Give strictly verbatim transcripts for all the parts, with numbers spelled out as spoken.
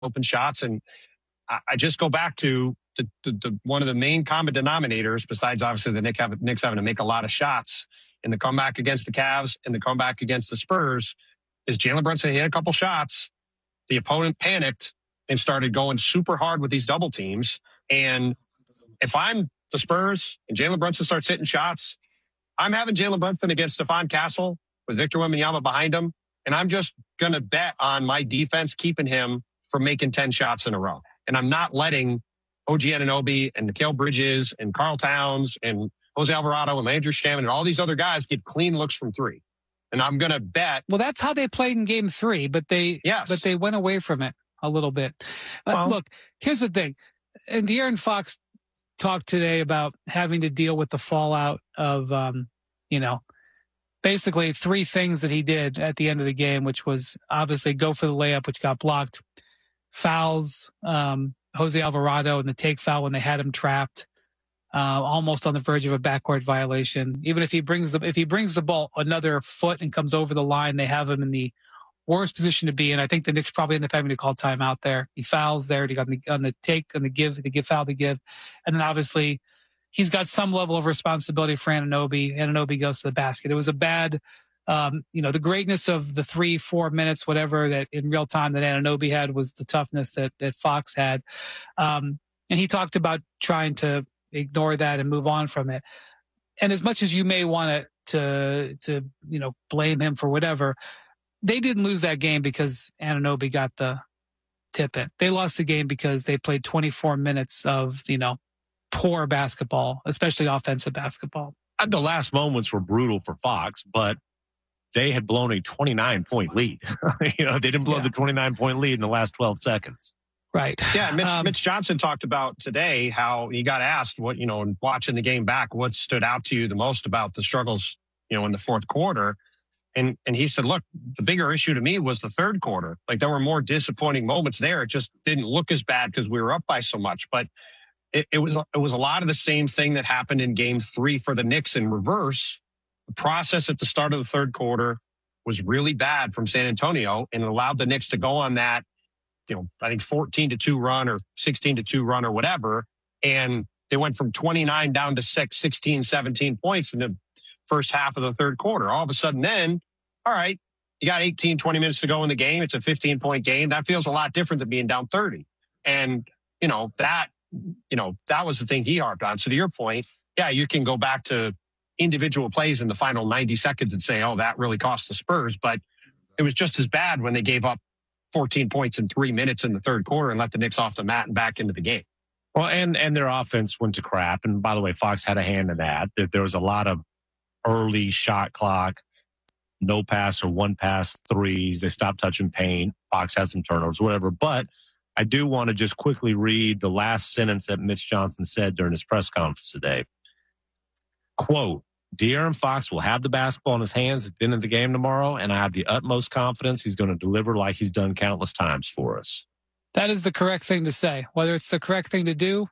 open shots. And I, I just go back to the, the, the, one of the main common denominators, besides obviously the Knicks, have, Knicks having to make a lot of shots in the comeback against the Cavs and the comeback against the Spurs, is Jalen Brunson hit a couple shots. The opponent panicked and started going super hard with these double teams. And if I'm the Spurs and Jalen Brunson starts hitting shots, I'm having Jalen Brunson against Stephon Castle with Victor Wembanyama behind him. And I'm just going to bet on my defense keeping him from making ten shots in a row. And I'm not letting O G Anunoby and Mikal Bridges and Karl Towns and Jose Alvarado and Andrew Shaman and all these other guys get clean looks from three. And I'm going to bet. Well, that's how they played in game three, but they, yes. but they went away from it a little bit. Uh, well, look, here's the thing. And De'Aaron Fox talked today about having to deal with the fallout of, um, you know, basically three things that he did at the end of the game, which was obviously go for the layup, which got blocked, fouls, um, Jose Alvarado and the take foul when they had him trapped, uh, almost on the verge of a backcourt violation. Even if he brings the, if he brings the ball another foot and comes over the line, they have him in the worst position to be in. I think the Knicks probably end up having to call timeout there. He fouls there. He got on the, on the take, on the give, the give foul, the give. And then obviously he's got some level of responsibility for Anunoby. Anunoby goes to the basket. It was a bad, um, you know, the greatness of the three, four minutes, whatever that in real time that Anunoby had was the toughness that, that Fox had. Um, and he talked about trying to ignore that and move on from it. And as much as you may want to, to, you know, blame him for whatever, they didn't lose that game because Anunoby got the tip in. They lost the game because they played twenty-four minutes of, you know, poor basketball, especially offensive basketball. The last moments were brutal for Fox, but they had blown a twenty-nine point lead. you know, they didn't blow yeah. the twenty-nine point lead in the last twelve seconds. Right. Yeah. Mitch, um, Mitch Johnson talked about today how he got asked what, you know, watching the game back, what stood out to you the most about the struggles, you know, in the fourth quarter. And and he said, look, the bigger issue to me was the third quarter. Like there were more disappointing moments there. It just didn't look as bad because we were up by so much. But it, it was it was a lot of the same thing that happened in game three for the Knicks in reverse. The process at the start of the third quarter was really bad from San Antonio and it allowed the Knicks to go on that, you know, I think fourteen to two run or sixteen to two run or whatever. And they went from twenty-nine down to six, sixteen, seventeen points in the first half of the third quarter. All of a sudden then, all right, you got eighteen, twenty minutes to go in the game. It's a fifteen point game. That feels a lot different than being down thirty. And, you know, that, you know, that was the thing he harped on. So to your point, yeah, you can go back to individual plays in the final ninety seconds and say, oh, that really cost the Spurs. But it was just as bad when they gave up fourteen points in three minutes in the third quarter and let the Knicks off the mat and back into the game. Well, and, and their offense went to crap. And by the way, Fox had a hand in that. There was a lot of early shot clock, no pass or one pass threes. They stopped touching paint. Fox had some turnovers, whatever. But I do want to just quickly read the last sentence that Mitch Johnson said during his press conference today. Quote, De'Aaron Fox will have the basketball in his hands at the end of the game tomorrow, and I have the utmost confidence he's going to deliver like he's done countless times for us. That is the correct thing to say. Whether it's the correct thing to do,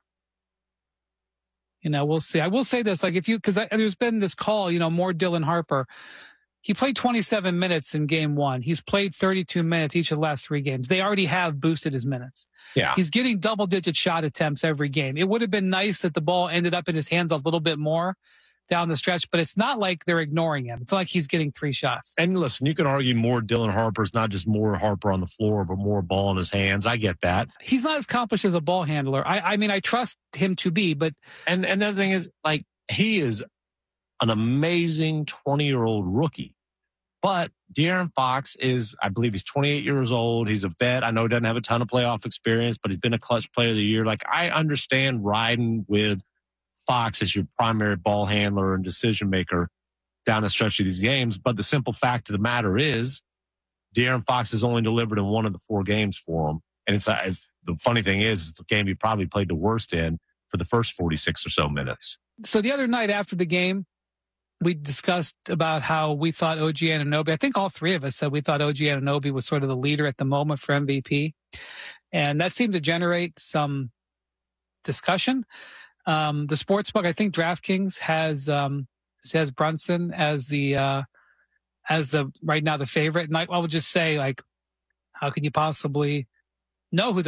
you know, we'll see. I will say this, like if you, because there's been this call, you know, more Dylan Harper. He played twenty-seven minutes in game one. He's played thirty-two minutes each of the last three games. They already have boosted his minutes. Yeah. He's getting double-digit shot attempts every game. It would have been nice that the ball ended up in his hands a little bit more down the stretch, but it's not like they're ignoring him. It's not like he's getting three shots. And listen, you can argue more Dylan Harper is not just more Harper on the floor, but more ball in his hands. I get that. He's not as accomplished as a ball handler. I, I mean, I trust him to be, but... And, and the other thing is, like, he is an amazing twenty-year-old rookie. But De'Aaron Fox is, I believe he's twenty-eight years old. He's a vet. I know he doesn't have a ton of playoff experience, but he's been a clutch player of the year. Like, I understand riding with Fox as your primary ball handler and decision maker down the stretch of these games. But the simple fact of the matter is, De'Aaron Fox has only delivered in one of the four games for him. And it's, uh, it's the funny thing is, it's the game he probably played the worst in for the first forty-six or so minutes. So the other night after the game, we discussed about how we thought O G Anunoby, I think all three of us said we thought O G Anunoby was sort of the leader at the moment for M V P. And that seemed to generate some discussion. Um, the sportsbook, I think DraftKings has, um, says Brunson as the, uh, as the, right now the favorite. And I, I would just say, like, how can you possibly know who the